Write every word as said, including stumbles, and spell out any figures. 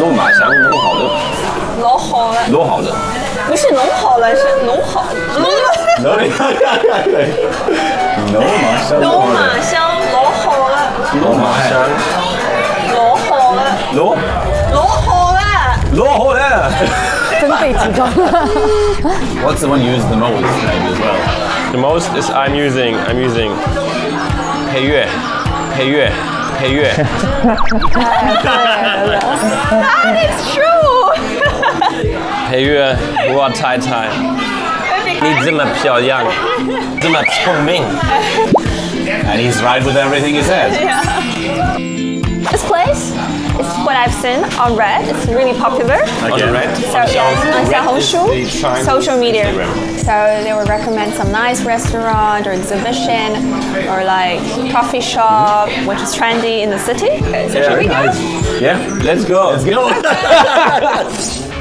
弄马香，弄好的， 老好了， 弄好的， 不是弄好了，是弄好，弄弄马香， 弄马香，老好了， 弄马香， 老好了， 弄老好了， 弄好了。 真被击中。 What's the one you use the most maybe as well? The most is I'm using I'm using 配乐，配乐，配乐。 That is true 。 配乐，我太太，你这么漂亮，这么聪明。 And he's right with everything he says. This place is what I've seen on Red. It's really popular. On the red. So yes, on Xiaohongshu, social media. So they would recommend some nice restaurant or exhibition or like coffee shop, which is trendy in the city. Okay, so should we go? Yeah, let's go. Let's go.